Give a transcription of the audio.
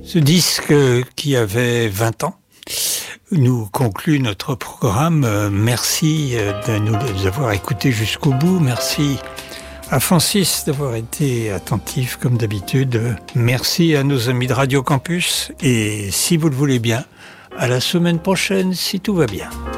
Ce disque qui avait 20 ans nous conclut notre programme. Merci de nous avoir écoutés jusqu'au bout. Merci à Francis d'avoir été attentif comme d'habitude. Merci à nos amis de Radio Campus. Et si vous le voulez bien, à la semaine prochaine si tout va bien.